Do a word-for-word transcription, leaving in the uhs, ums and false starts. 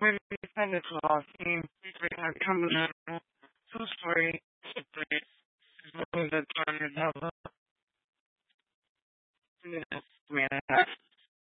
When we send it to our team, we have come to two story, the time is